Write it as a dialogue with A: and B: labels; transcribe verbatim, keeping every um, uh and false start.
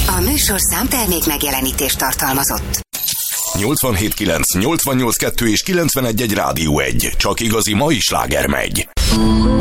A: A műsorszám termék megjelenítést tartalmazott.
B: nyolcvanhét kilenc, nyolcvannyolc kettő és kilencvenegy egy Rádió egy. Csak igazi mai sláger megy.